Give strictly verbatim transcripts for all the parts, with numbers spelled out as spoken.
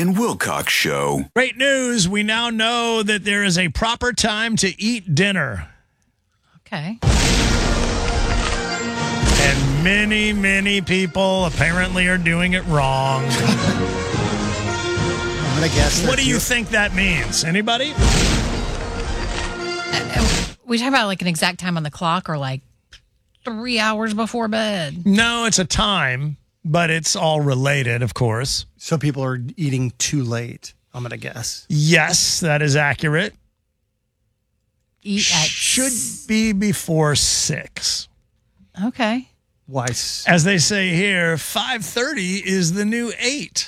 and Wilcox Show. Great news. We now know that there is a proper time to eat dinner. Okay. And many, many people apparently are doing it wrong. I'm going to guess. What do you think that means? Anybody? We talk about like an exact time on the clock or like three hours before bed? No, it's a time, but it's all related, of course. So people are eating too late, I'm going to guess. Yes, that is accurate. Eat at Should be before six. Okay. Why? s- As they say here, five thirty is the new eight.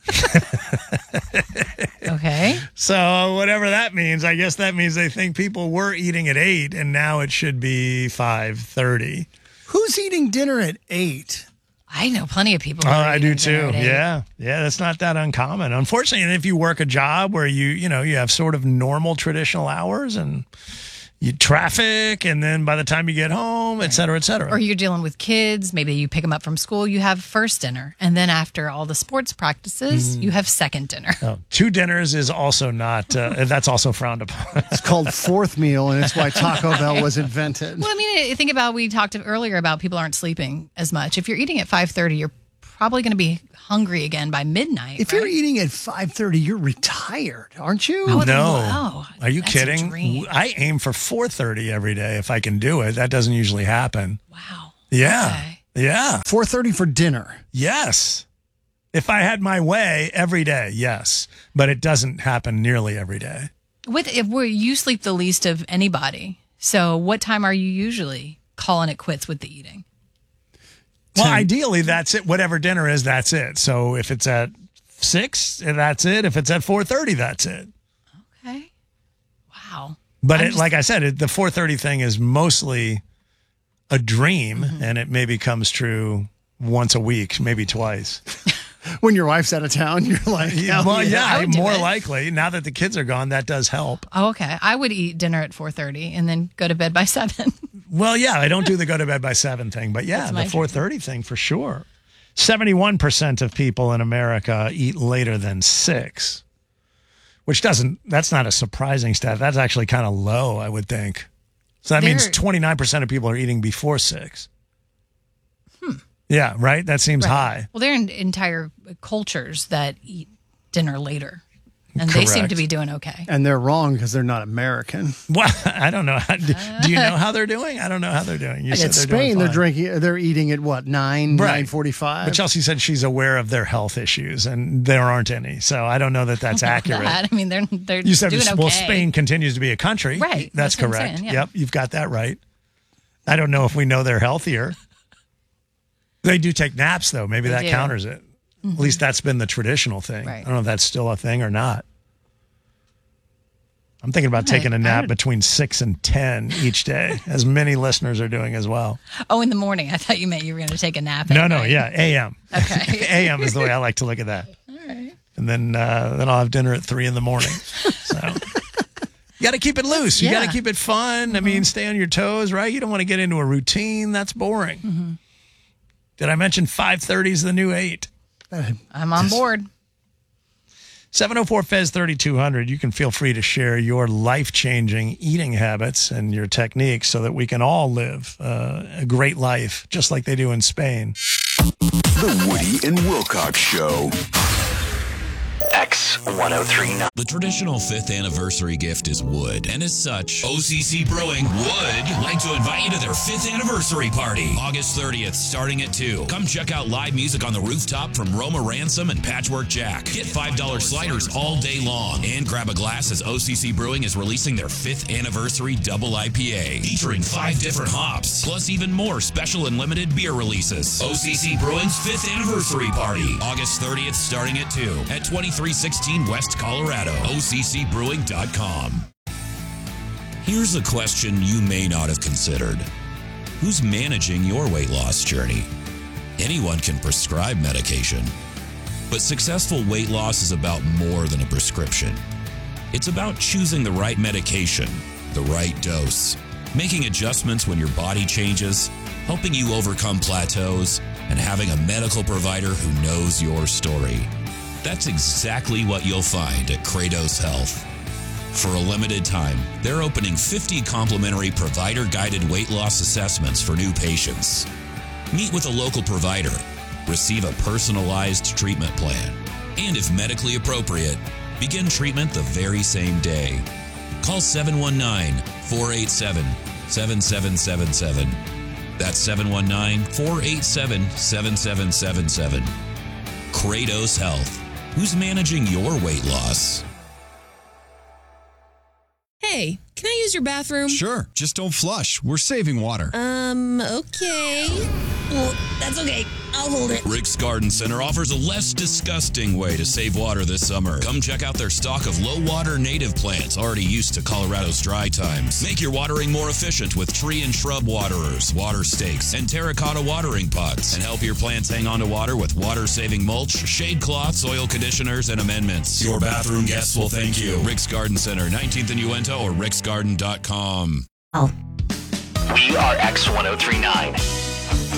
Okay. So whatever that means, I guess that means they think people were eating at eight, and now it should be five thirty. Who's eating dinner at eight? I know plenty of people. Oh, who are I do eating dinner too. at eight. Yeah. Yeah, that's not that uncommon. Unfortunately, and if you work a job where you, you know, you have sort of normal traditional hours and you traffic, and then by the time you get home, et cetera, et cetera. Or you're dealing with kids. Maybe you pick them up from school. You have first dinner. And then after all the sports practices, you have second dinner. Oh, two dinners is also not, uh, that's also frowned upon. It's called fourth meal, and it's why Taco Bell was invented. Well, I mean, think about, we talked earlier about people aren't sleeping as much. If you're eating at five thirty, you're probably going to be hungry again by midnight. If right? you're eating at five thirty, you're retired, aren't you? I would No. love- Are you that's a kidding? dream. I aim for four thirty every day if I can do it. That doesn't usually happen. Wow. Yeah. Okay. Yeah. four thirty for dinner. Yes. If I had my way every day, yes. But it doesn't happen nearly every day. With if we you sleep the least of anybody. So what time are you usually calling it quits with the eating? Well, Ten. ideally, that's it. Whatever dinner is, that's it. So if it's at six, that's it. If it's at four thirty, that's it. Okay. Wow. But I'm it, just- like I said, it, the four thirty thing is mostly a dream, Mm-hmm. and it maybe comes true once a week, maybe twice. When your wife's out of town, you're like, hell well, yeah. yeah, I would do more it. likely. Now that the kids are gone, that does help. Oh, okay. I would eat dinner at four thirty and then go to bed by seven. Well, yeah, I don't do the go to bed by seven thing, but yeah, That's my the four thirty thing for sure. seventy-one percent of people in America eat later than six, which doesn't, that's not a surprising stat. That's actually kind of low, I would think. So that means There- twenty-nine percent of people are eating before six. Hmm. Yeah, right? That seems high. Well, there are entire cultures that eat dinner later, and they seem Correct. to be doing okay. And they're wrong because they're not American. Well, I don't know. How, do, do you know how they're doing? I don't know how they're doing. You said In they're Spain, doing they're fine. drinking. They're eating at what nine, Right. nine forty-five. But Chelsea said she's aware of their health issues, and there aren't any. So I don't know that that's accurate. That, I mean, they're they're You said, doing okay. well, Spain continues to be a country. Right, That's, that's what I'm correct. saying, yeah. Yep, you've got that right. I don't know if we know they're healthier. They do take naps, though. Maybe They that do. counters it. At least that's been the traditional thing. Right. I don't know if that's still a thing or not. I'm thinking about Right, taking a I nap would- between six and ten each day, as many listeners are doing as well. Oh, in the morning. I thought you meant you were going to take a nap. No, at no, night. yeah, A M. Okay. A M is the way I like to look at that. All right. And then uh, then I'll have dinner at three in the morning. So you got to keep it loose. You got Yeah. to keep it fun. I mean, stay on your toes, right? You don't want to get into a routine. That's boring. Mm-hmm. Did I mention five thirty is the new eight? I'm on board. seven oh four F E Z thirty-two hundred. You can feel free to share your life-changing eating habits and your techniques so that we can all live uh, a great life, just like they do in Spain. The Woody and Wilcox Show. X one oh three nine. The traditional fifth anniversary gift is wood, and as such, O C C Brewing would like to invite you to their fifth anniversary party, August thirtieth, starting at two. Come check out live music on the rooftop from Roma Ransom and Patchwork Jack. Get five dollar sliders all day long, and grab a glass as O C C Brewing is releasing their fifth anniversary double I P A, featuring five different hops, plus even more special and limited beer releases. O C C Brewing's fifth anniversary party, August thirtieth, starting at two, at twenty-three sixteen West Colorado, O C C brewing dot com. Here's a question you may not have considered. Who's managing your weight loss journey? Anyone can prescribe medication, but successful weight loss is about more than a prescription. It's about choosing the right medication, the right dose, making adjustments when your body changes, helping you overcome plateaus, and having a medical provider who knows your story. That's exactly what you'll find at Kratos Health. For a limited time, they're opening fifty complimentary provider-guided weight loss assessments for new patients. Meet with a local provider, receive a personalized treatment plan, and if medically appropriate, begin treatment the very same day. Call seven one nine, four eight seven, seven seven seven seven. That's seven one nine, four eight seven, seven seven seven seven. Kratos Health. Who's managing your weight loss? Hey, can I use your bathroom? Sure, just don't flush. We're saving water. Um, okay. Well, that's okay. I'll hold it. Rick's Garden Center offers a less disgusting way to save water this summer. Come check out their stock of low-water native plants already used to Colorado's dry times. Make your watering more efficient with tree and shrub waterers, water stakes, and terracotta watering pots. And help your plants hang on to water with water-saving mulch, shade cloths, soil conditioners, and amendments. Your bathroom guests will thank you. Rick's Garden Center, nineteenth and Uinta, or ricks garden dot com. Oh. We are X ten thirty-nine.